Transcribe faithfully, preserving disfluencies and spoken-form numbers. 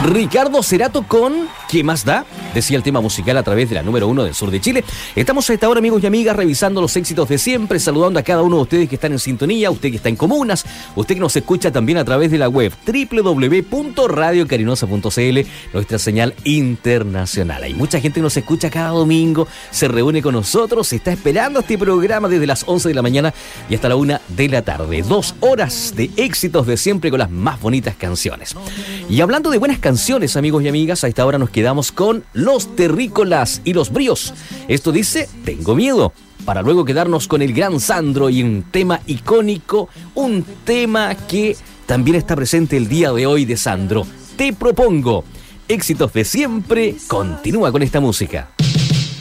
Ricardo Cerato con ¿Qué más da? Decía el tema musical a través de la número uno del sur de Chile. Estamos a esta hora, amigos y amigas, revisando los éxitos de siempre, saludando a cada uno de ustedes que están en sintonía, usted que está en comunas, usted que nos escucha también a través de la web doble u doble u doble u punto radio carinosa punto c l, nuestra señal internacional. Hay mucha gente que nos escucha cada domingo, se reúne con nosotros, se está esperando este programa desde las once de la mañana y hasta la una de la tarde. Dos horas de éxitos de siempre con las más bonitas canciones. Y hablando de buenas canciones, amigos y amigas, a esta hora nos quedamos con Los Terrícolas y Los Bríos. Esto dice Tengo Miedo, para luego quedarnos con el gran Sandro y un tema icónico, un tema que también está presente el día de hoy de Sandro. Te propongo, éxitos de siempre, continúa con esta música.